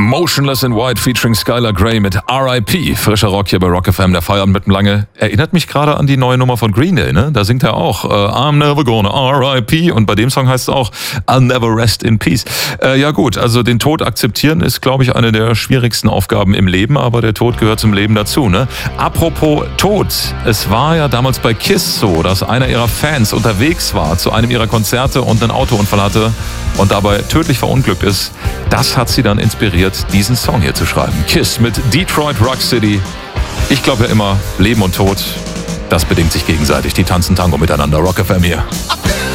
Motionless in White featuring Skylar Grey mit R.I.P. Frischer Rock hier bei Rock FM, der Feierabend mit dem Lange. Erinnert mich gerade an die neue Nummer von Green Day, ne? Da singt er auch I'm never gonna R.I.P. und bei dem Song heißt es auch I'll never rest in peace. Ja gut, also den Tod akzeptieren ist, glaube ich, eine der schwierigsten Aufgaben im Leben, aber der Tod gehört zum Leben dazu, ne? Apropos Tod, es war ja damals bei KISS so, dass einer ihrer Fans unterwegs war zu einem ihrer Konzerte und einen Autounfall hatte und dabei tödlich verunglückt ist. Das hat sie dann inspiriert, diesen Song hier zu schreiben. KISS mit Detroit Rock City. Ich glaube ja immer, Leben und Tod, das bedingt sich gegenseitig. Die tanzen Tango miteinander. Rock FM hier.